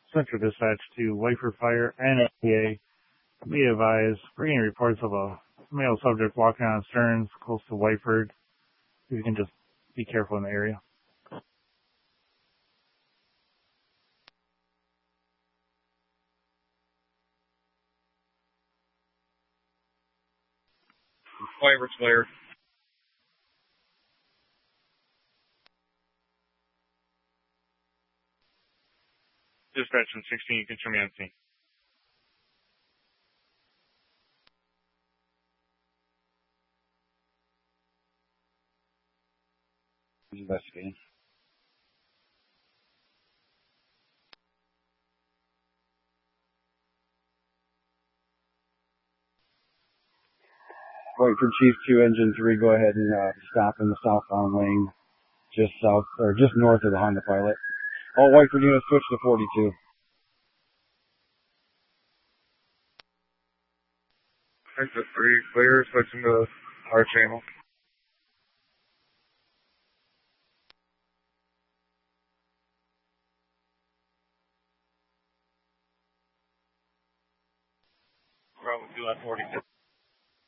Central Dispatch to Wiper Fire and NPA. Be advised, bringing reports of a male subject walking on Stearns close to Whiteford. You can just be careful in the area. Whiteford's clear. Dispatch in 16, you can show me on scene. Investigating. Whiteford Chief 2, Engine 3, go ahead and stop in the southbound lane, just south or just north of the Honda Pilot. All Whiteford units switch to 42. Exit 3 clear, switching to our channel. Bravo 2 on 42.